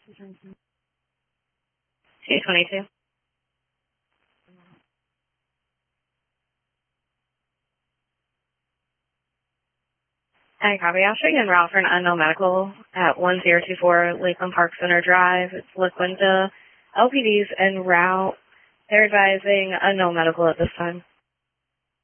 222. I copy. I'll show you en route for an unknown medical at 1024 Lakeland Park Center Drive. It's La Quinta. LPD's en route. They're advising unknown medical at this time.